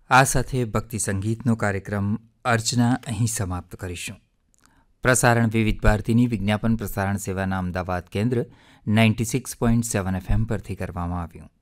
આ સાથે ભક્તિ સંગીતનો કાર્યક્રમ અર્ચના અહીં સમાપ્ત કરીશું. પ્રસારણ વિવિધ ભારતીની વિજ્ઞાપન પ્રસારણ સેવાના અમદાવાદ કેન્દ્ર 96.7 FM પરથી કરવામાં આવ્યું.